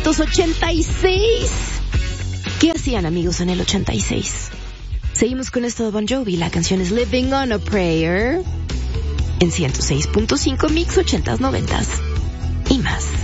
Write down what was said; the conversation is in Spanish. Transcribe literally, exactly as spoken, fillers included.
ochenta y seis. ¿Qué hacían, amigos, en el ochenta y seis? Seguimos con esto de Bon Jovi. La canción es Living on a Prayer en ciento seis punto cinco Mix ochentas, noventas y más.